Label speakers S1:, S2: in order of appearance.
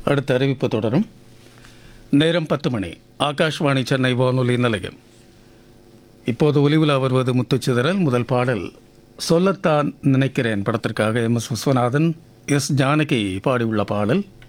S1: அடுத்த அறிவிப்பு தொடரும். நேரம் 10 மணி. ஆகாஷ்வாணி சென்னை வானொலி நிலையம். இப்போது ஒலிவுலா வருவது முத்துச்சிதறல். முதல் பாடல் சொல்லத்தான் நினைக்கிறேன் படத்திற்காக எம்.எஸ். விஸ்வநாதன், எஸ். ஜானகி பாடியுள்ள பாடல்.